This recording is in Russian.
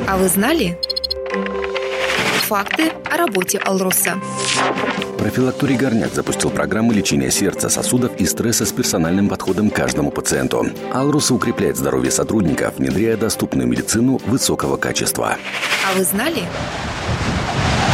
А вы знали? Факты о работе Алроса. Профилакторий «Горняк» запустил программу лечения сердца, сосудов и стресса с персональным подходом к каждому пациенту. Алрос укрепляет здоровье сотрудников, внедряя доступную медицину высокого качества. А вы знали?